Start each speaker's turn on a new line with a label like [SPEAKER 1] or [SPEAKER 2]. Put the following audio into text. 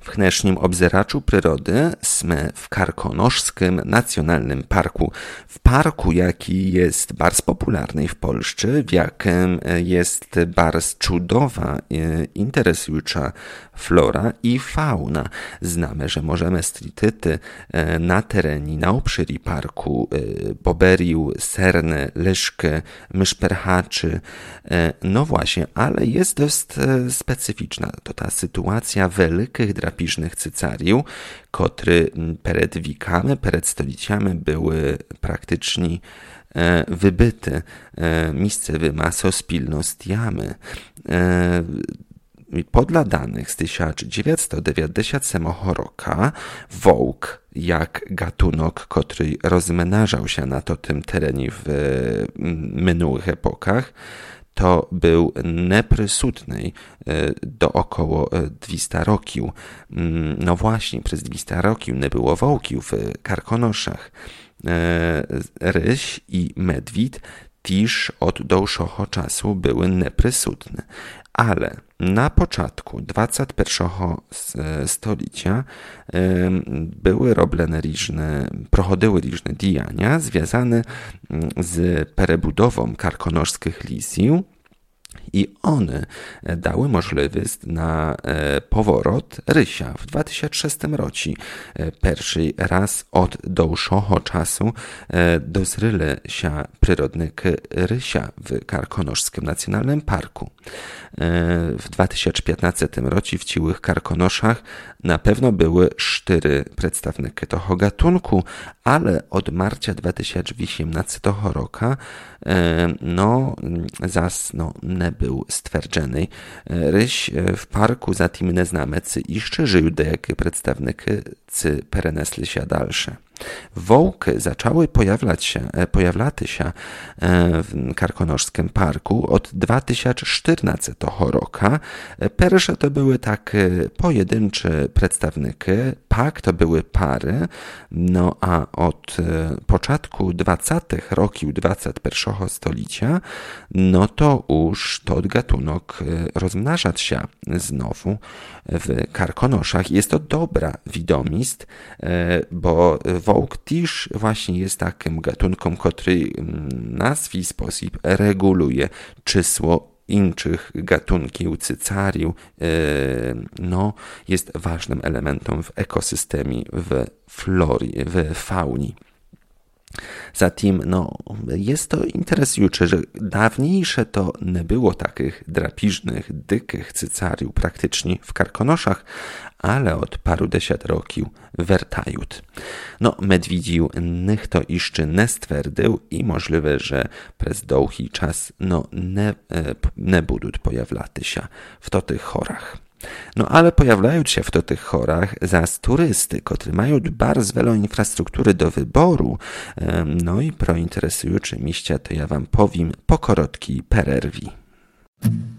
[SPEAKER 1] W dnešním obzeraczu przyrody sme w Karkonoszskim Nacjonalnym Parku. W parku, jaki jest bardzo popularny w Polsce, w jakim jest bardzo cudowa, interesująca flora i fauna. Znamy, że możemy strityty na terenie, na obszarze parku, boberiu, serne, leszkę, myszperhaczy. No właśnie, ale jest dość specyficzna to ta sytuacja wielkich drapiżnych cycariów, które przed wiekami, przed stoliciami były praktycznie wybyte miejscowymi sospilnostiami. Podle danych z 1997 roku wołk, jak gatunek, który rozmnażał się na tym terenie w minionych epokach, to był neprzysutny do około 200 roków. No właśnie, przez 200 roków nie było wołków w Karkonoszach. Ryś i medwid też od dłuższego czasu były neprzysutne. Ale na początku XXI stulecia były robione prochodziły różne działania związane z przebudową karkonoszskich lisów i one dały możliwość na powrót rysia w 2006 roku. Pierwszy raz od dłuższego czasu dozryli się przyrodniki rysia w Karkonoszskim Nacjonalnym Parku. W 2015 roku w ciłych Karkonoszach na pewno były 4 przedstawniki tego gatunku, ale od marca 2018 roku nie był stwierdzony. Ryś w parku za tym nie znamy, czy jeszcze żyją jakie przedstawniki, czy przenieśli się dalsze. Wołki zaczęły pojawiać się w Karkonoszskim Parku od 2014 roku. Pierwsze to były takie pojedyncze przedstawniki, pak to były pary, no a od początku 20 roków XXI stulecia, no to już ten gatunek rozmnaża się znowu w Karkonoszach. Jest to dobra wiadomość, bo wołk też właśnie jest takim gatunkiem, który na swój sposób reguluje czysło innych gatunków cycariów, no, jest ważnym elementem w ekosystemie, w florii, w faunie. Zatem jest to interesujące, że dawniejsze to nie było takich drapiżnych, dykich cycariów praktycznie w Karkonoszach, ale od paru dziesiąt roków wracają. Medwidził nikt to jeszcze nie stwierdził i możliwe, że przez długi czas nie będą pojawiać się w tych chorach. Ale pojawiają się w tych chorach zas turysty, którzy mają bardzo wiele infrastruktury do wyboru. I pro interesujące miejsca to ja wam powiem po krótkiej przerwie.